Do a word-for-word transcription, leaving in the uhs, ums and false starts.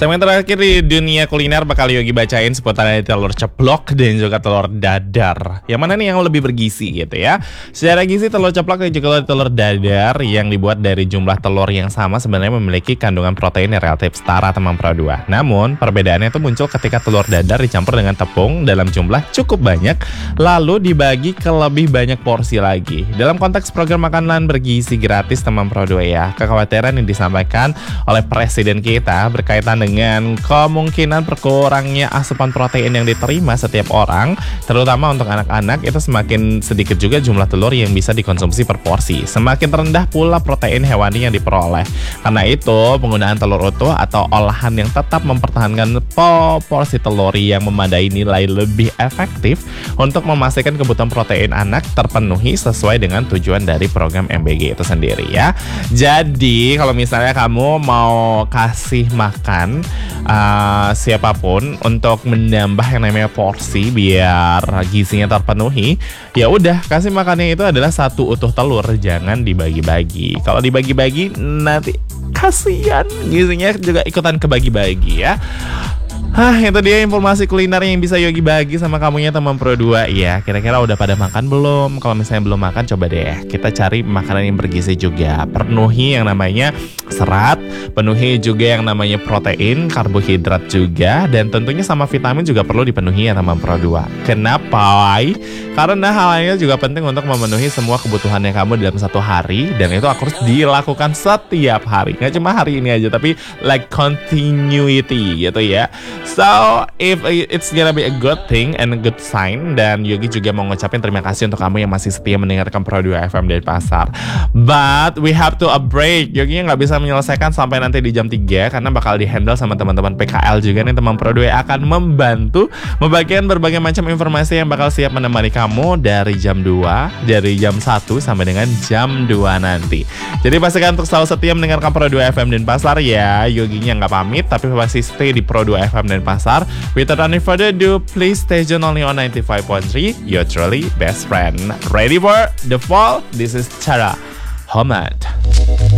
Segmen terakhir di dunia kuliner bakal Yogi bacain seputar telur ceplok dan juga telur dadar. Yang mana nih yang lebih bergizi gitu ya. Secara gizi telur ceplok dan juga telur dadar yang dibuat dari jumlah telur yang sama sebenarnya memiliki kandungan protein yang relatif setara teman Pro dua. Namun perbedaannya itu muncul ketika telur dadar dicampur dengan tepung dalam jumlah cukup banyak lalu dibagi ke lebih banyak porsi lagi. Dalam konteks program makanan bergizi gratis teman Pro dua ya, kekhawatiran yang disampaikan oleh presiden kita berkaitan dengan kemungkinan berkurangnya asupan protein yang diterima setiap orang, terutama untuk anak-anak, itu semakin sedikit juga jumlah telur yang bisa dikonsumsi per porsi. Semakin rendah pula protein hewani yang diperoleh. Karena itu, penggunaan telur utuh atau olahan yang tetap mempertahankan porsi telur yang memadai nilai lebih efektif untuk memastikan kebutuhan protein anak terpenuhi sesuai dengan tujuan dari program M B G itu sendiri ya. Jadi, kalau misalnya kamu mau kasih makan uh, siapapun untuk menambah yang namanya porsi biar gizinya terpenuhi, ya udah kasih makannya itu adalah satu utuh telur, jangan dibagi-bagi. Kalau dibagi-bagi nanti kasihan gizinya juga ikutan kebagi-bagi ya. Hah, itu dia informasi kuliner yang bisa Yogi bagi sama kamunya teman Pro dua. Ya, kira-kira udah pada makan belum? Kalau misalnya belum makan, coba deh kita cari makanan yang bergizi juga. Penuhi yang namanya serat, penuhi juga yang namanya protein, karbohidrat juga, dan tentunya sama vitamin juga perlu dipenuhi ya teman Pro dua. Kenapa? Karena hal ini juga penting untuk memenuhi semua kebutuhannya kamu dalam satu hari, dan itu harus dilakukan setiap hari. Nggak cuma hari ini aja, tapi like continuity gitu ya. So, if it's gonna be a good thing and a good sign, dan Yogi juga mau ngucapin terima kasih untuk kamu yang masih setia mendengarkan Pro dua F M dari Pasar. But we have to a break. Yogi nggak bisa menyelesaikan sampai nanti di jam tiga karena bakal di-handle sama teman-teman P K L juga nih teman Pro dua akan membantu membagikan berbagai macam informasi yang bakal siap menemani kamu dari jam dua, dari jam satu sampai dengan jam dua nanti. Jadi pastikan untuk selalu setia mendengarkan Pro dua F M dan Pasar ya. Yoginya nggak pamit tapi masih stay di Pro dua F M dan Pasar. Without any further ado, please stay tuned only on ninety-five point three, your truly best friend. Ready for the fall? This is Tara Homad.